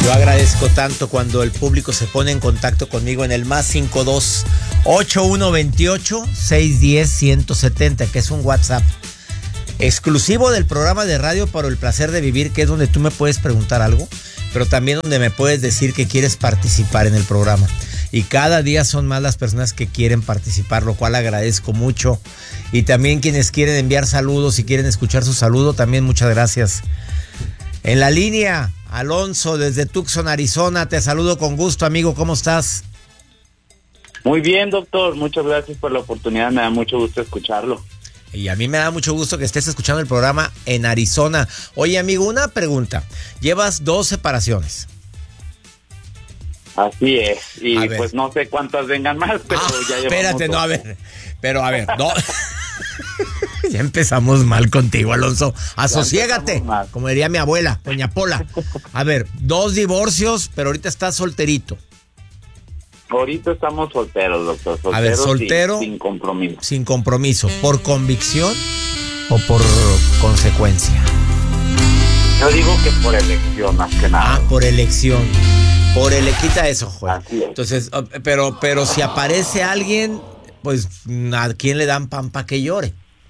Yo agradezco tanto cuando el público se pone en contacto conmigo en el +52 8128 610 170, que es un WhatsApp exclusivo del programa de radio Por el Placer de Vivir, que es donde tú me puedes preguntar algo, pero también donde me puedes decir que quieres participar en el programa. Y cada día son más las personas que quieren participar, lo cual agradezco mucho. Y también quienes quieren enviar saludos y quieren escuchar su saludo, también muchas gracias. En la línea, Alonso desde Tucson, Arizona. Te saludo con gusto, amigo. ¿Cómo estás? Muy bien, doctor. Muchas gracias por la oportunidad. Me da mucho gusto escucharlo. Y a mí me da mucho gusto que estés escuchando el programa en Arizona. Oye, amigo, una pregunta. Llevas 2 separaciones. Así es. Y pues no sé cuántas vengan más, pero ya llevamos. Espérate, no, a ver. Pero a ver, no. Ya empezamos mal contigo, Alonso. Asosiégate, como diría mi abuela, doña Pola. A ver, 2 divorcios, pero ahorita estás solterito. Ahorita estamos solteros, doctor. Solteros, a ver, soltero. Sin compromiso. Sin compromiso. ¿Por convicción o por consecuencia? Yo digo que por elección, más que nada. Por elección. Quita eso, Joel. Así es. Entonces, pero si aparece alguien, pues, ¿a quién le dan pan para que llore?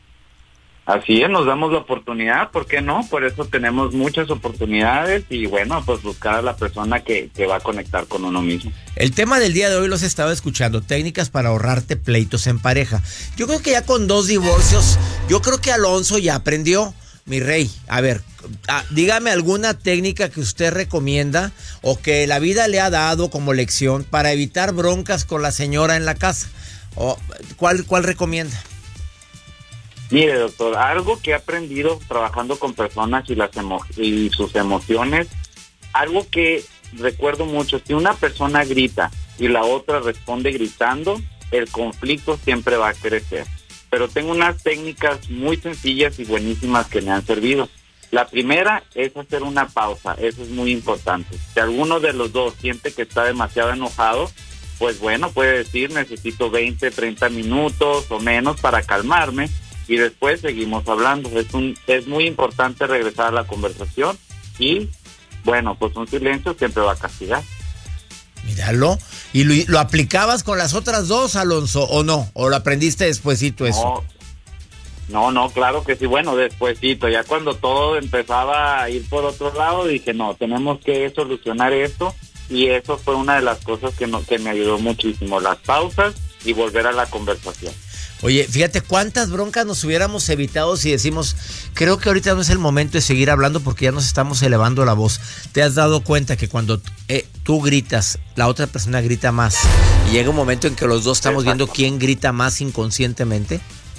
Así es, nos damos la oportunidad, ¿por qué no? Por eso tenemos muchas oportunidades y bueno, pues buscar a la persona que va a conectar con uno mismo. El tema del día de hoy los he estado escuchando, técnicas para ahorrarte pleitos en pareja. Yo creo que ya con 2 divorcios, yo creo que Alonso ya aprendió, mi rey. A ver, dígame alguna técnica que usted recomienda o que la vida le ha dado como lección para evitar broncas con la señora en la casa. ¿Cuál recomienda? Mire, doctor, algo que he aprendido trabajando con personas y sus emociones, algo que recuerdo mucho, si una persona grita y la otra responde gritando, el conflicto siempre va a crecer. Pero tengo unas técnicas muy sencillas y buenísimas que me han servido. La primera es hacer una pausa, eso es muy importante. Si alguno de los dos siente que está demasiado enojado, pues bueno, puede decir, necesito 20, 30 minutos o menos para calmarme. Y después seguimos hablando. Es muy importante regresar a la conversación y, bueno, pues un silencio siempre va a castigar. Míralo. ¿Y lo aplicabas con las otras 2, Alonso, o no? ¿O lo aprendiste despuesito eso? No, claro que sí. Bueno, despuesito, ya cuando todo empezaba a ir por otro lado, dije, no, tenemos que solucionar esto. Y eso fue una de las cosas que me ayudó muchísimo, las pausas y volver a la conversación. Oye, fíjate cuántas broncas nos hubiéramos evitado si decimos, creo que ahorita no es el momento de seguir hablando porque ya nos estamos elevando la voz. ¿Te has dado cuenta que cuando tú gritas, la otra persona grita más? Y llega un momento en que los dos estamos viendo quién grita más inconscientemente.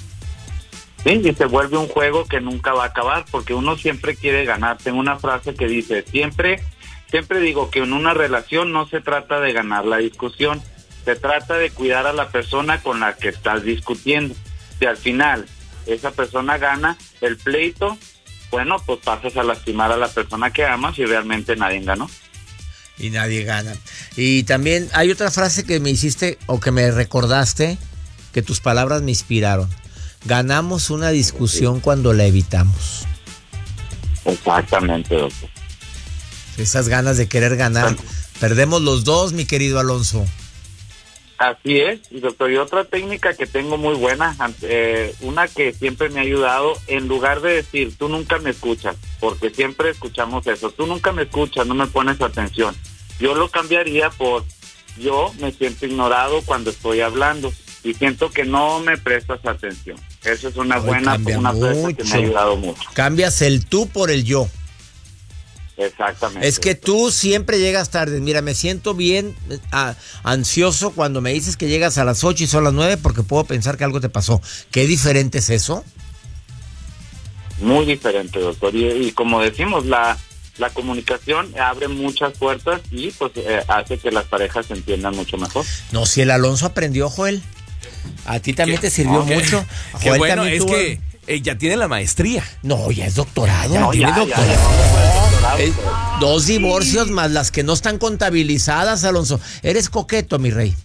Sí, y se vuelve un juego que nunca va a acabar porque uno siempre quiere ganar. Tengo una frase que dice, siempre digo que en una relación no se trata de ganar la discusión. Se trata de cuidar a la persona con la que estás discutiendo. Si al final esa persona gana el pleito, bueno, pues pasas a lastimar a la persona que amas y realmente nadie ganó. Y nadie gana. Y también hay otra frase que me hiciste o que me recordaste, que tus palabras me inspiraron. Ganamos una discusión cuando la evitamos. Exactamente, doctor. Esas ganas de querer ganar. Perdemos los dos, mi querido Alonso. Así es, y doctor, y otra técnica que tengo muy buena, una que siempre me ha ayudado, en lugar de decir, tú nunca me escuchas, porque siempre escuchamos eso, tú nunca me escuchas, no me pones atención, yo lo cambiaría por, yo me siento ignorado cuando estoy hablando, y siento que no me prestas atención. Eso es una buena frase que me ha ayudado mucho. Cambias el tú por el yo. Exactamente. Es que tú siempre llegas tarde. Mira, me siento bien ansioso cuando me dices que llegas a las 8 y son las 9 porque puedo pensar que algo te pasó. ¿Qué diferente es eso? Muy diferente, doctor. Y como decimos, la comunicación abre muchas puertas y pues hace que las parejas se entiendan mucho mejor. No, si el Alonso aprendió, Joel. A ti también te sirvió mucho. Qué Joel bueno, también es que ya tiene la maestría. No, ya es doctorado. No, tiene ya, doctorado. doctorado. 2 divorcios más las que no están contabilizadas, Alonso. Eres coqueto, mi rey.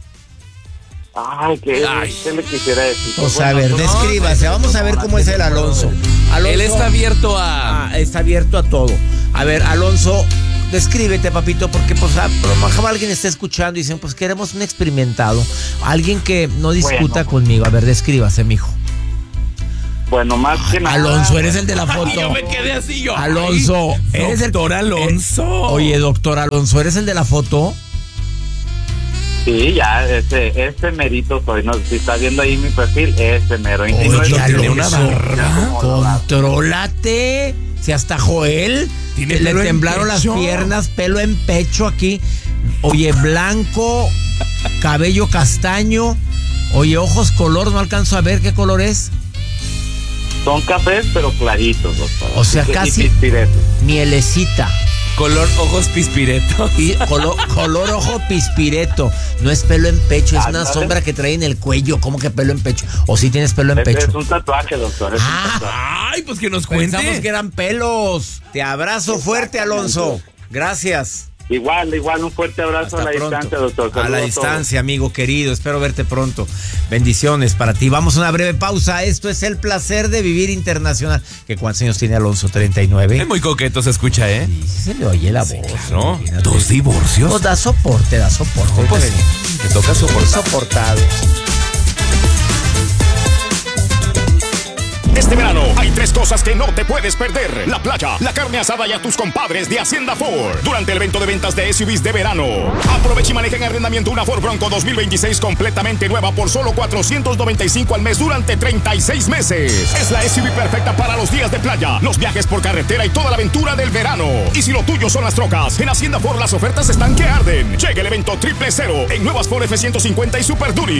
Ay, ¿qué le quisiera decir? Pues a ver, descríbase. Vamos a ver cómo es el Alonso. Él está abierto a... Está abierto a todo. A ver, Alonso, descríbete, papito, porque pues a lo mejor alguien está escuchando y dicen, pues queremos un experimentado, alguien que no discuta conmigo. A ver, descríbase, mijo. Bueno, más que nada. Alonso, eres el de la foto. Yo me quedé así yo. Alonso, eres doctor Alonso. Oye, doctor Alonso, ¿eres el de la foto? Sí, ya, ese merito soy. No, si está viendo ahí mi perfil, ese mero. Y no Oye, es Alonso, contrólate. Si hasta Joel le temblaron las piernas, pelo en pecho aquí. Oye, blanco, cabello castaño. Oye, ojos color, no alcanzo a ver qué color es. Son cafés, pero claritos, doctor. O sea, casi mielecita. Color ojos pispireto. Y color ojo pispireto. No es pelo en pecho, es una sombra que trae en el cuello. ¿Cómo que pelo en pecho? ¿O sí tienes pelo en pecho? Es un tatuaje, doctor. Es un tatuaje. Ay, pues que nos cuente. Pensamos que eran pelos. Te abrazo fuerte, Alonso. Gracias. Igual, un fuerte abrazo. Hasta a la pronto. Distancia, doctor. Saludos a la distancia, amigo querido. Espero verte pronto. Bendiciones para ti. Vamos a una breve pausa. Esto es El Placer de Vivir Internacional. ¿Que cuántos años tiene Alonso? 39. Es muy coqueto, se escucha, ¿eh? Sí, se le oye la voz. ¿No? ¿2 divorcios? Pues da soporte. No, pues, te toca soportar. Soportado. Este verano hay 3 cosas que no te puedes perder: la playa, la carne asada y a tus compadres de Hacienda Ford. Durante el evento de ventas de SUVs de verano, aprovecha y maneja en arrendamiento una Ford Bronco 2026 completamente nueva por solo $495 al mes durante 36 meses. Es la SUV perfecta para los días de playa, los viajes por carretera y toda la aventura del verano. Y si lo tuyo son las trocas, en Hacienda Ford las ofertas están que arden. Llega el evento 000 en nuevas Ford F-150 y Super Duty.